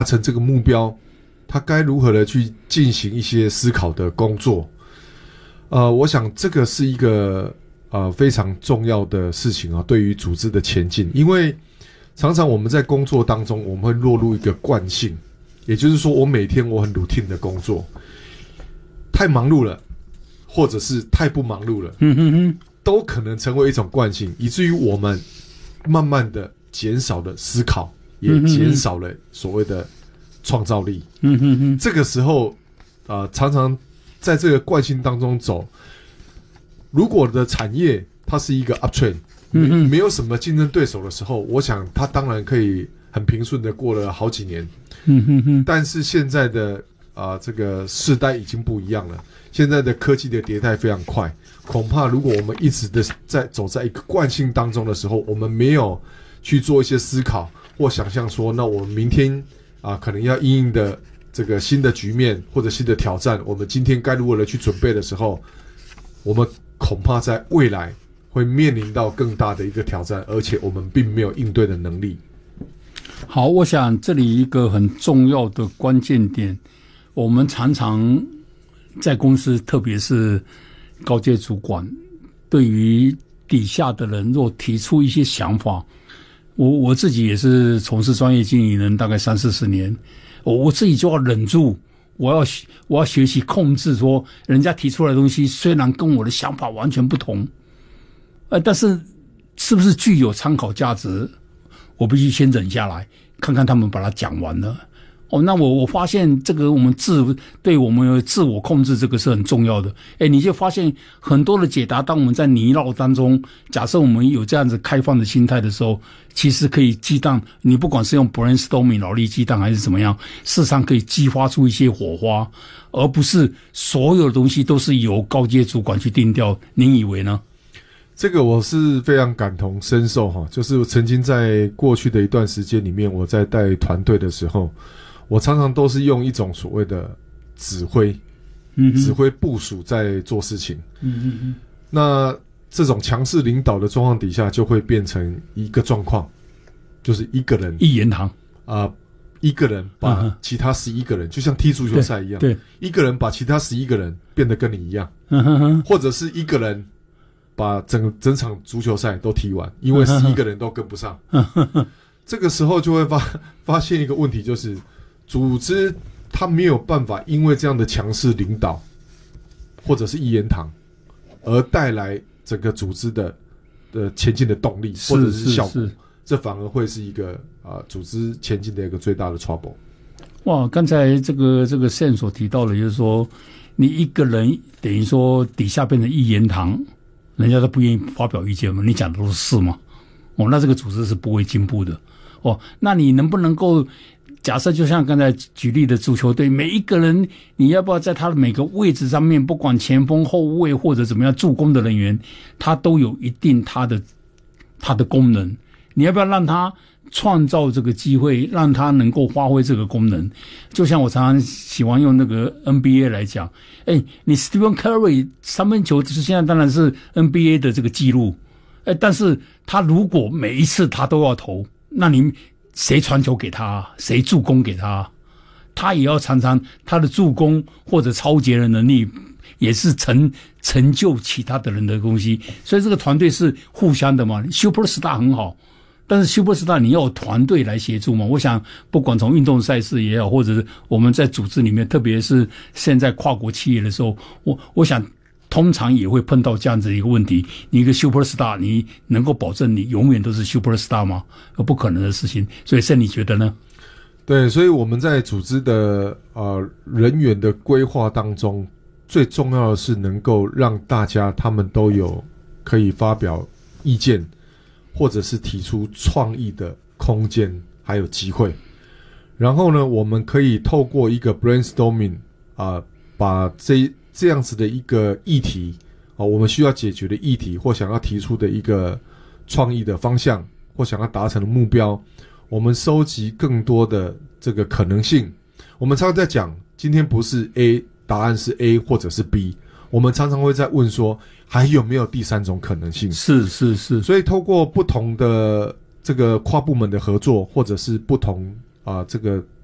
成这个目标，他该如何的去进行一些思考的工作。我想这个是一个非常重要的事情啊，对于组织的前进。因为常常我们在工作当中，我们会落入一个惯性，也就是说，我每天我很 routine 的工作，太忙碌了，或者是太不忙碌了，都可能成为一种惯性，以至于我们慢慢的减少了思考，也减少了所谓的创造力。这个时候常常在这个惯性当中走，如果的产业它是一个 uptrend，没有什么竞争对手的时候，我想它当然可以很平顺的过了好几年。但是现在的这个世代已经不一样了，现在的科技的迭代非常快，恐怕如果我们一直的走在一个惯性当中的时候，我们没有去做一些思考或想象说，那我们明天可能要因应的这个新的局面或者新的挑战，我们今天该如何的去准备的时候，我们恐怕在未来会面临到更大的一个挑战，而且我们并没有应对的能力。 好，我想这里一个很重要的关键点，我们常常在公司，特别是高阶主管，对于底下的人若提出一些想法，我自己也是从事专业经理人大概30-40年，我自己就要忍住，我要学习控制，说人家提出来的东西虽然跟我的想法完全不同，但是是不是具有参考价值，我必须先忍下来，看看他们把它讲完了。那我发现这个我们对我们的自我控制这个是很重要的。你就发现很多的解答，当我们在泥淖当中，假设我们有这样子开放的心态的时候，其实可以激荡，你不管是用 brainstorming 脑力激荡还是怎么样，事实上可以激发出一些火花，而不是所有的东西都是由高阶主管去定调。您以为呢？ 这个我是非常感同身受哈，就是曾经在过去的一段时间里面，我在带团队的时候，我常常都是用一种所谓的指挥部署在做事情。那这种强势领导的状况底下，就会变成一个状况，就是一个人一言堂一个人把其他11个人，就像踢足球赛一样， 对， 一个人把其他11个人变得跟你一样，或者是一个人把整场足球赛都踢完，因为11个人都跟不上。这个时候就会发现一个问题，就是组织它没有办法因为这样的强势领导或者是一言堂而带来整个组织的前进的动力或者是效果，这反而会是一个组织前进的一个最大的 trouble。 哇，刚才这个Sam所提到的，就是说你一个人等于说底下变成一言堂，人家都不愿意发表意见嘛，你讲的都是事嘛。那这个组织是不会进步的。那你能不能够假设就像刚才举例的足球队，每一个人你要不要在他的每个位置上面，不管前锋后卫或者怎么样助攻的人员，他都有一定他的功能，你要不要让他创造这个机会，让他能够发挥这个功能？就像我常常喜欢用那个 NBA 来讲，你 Stephen Curry 三分球就是现在当然是 NBA 的这个记录，但是他如果每一次他都要投，那你谁传球给他，谁助攻给他，他也要常常他的助攻或者超节的能力也是成就其他的人的东西。所以这个团队是互相的嘛。 Superstar 很好，但是 Superstar 你要有团队来协助嘛。我想不管从运动赛事也好，或者是我们在组织里面，特别是现在跨国企业的时候，我想通常也会碰到这样子一个问题，你一个 superstar 你能够保证你永远都是 superstar 吗？不可能的事情。所以Sam你觉得呢？ 对，所以我们在组织的人员的规划当中，最重要的是能够让大家他们都有可以发表意见或者是提出创意的空间还有机会。然后呢，我们可以透过一个 brainstorming 把这样子的一个议题我们需要解决的议题或想要提出的一个创意的方向或想要达成的目标，我们收集更多的这个可能性。我们常常在讲，今天不是 A 答案是 A 或者是 B， 我们常常会在问说还有没有第三种可能性。 是， 所以透过不同的这个跨部门的合作，或者是不同这个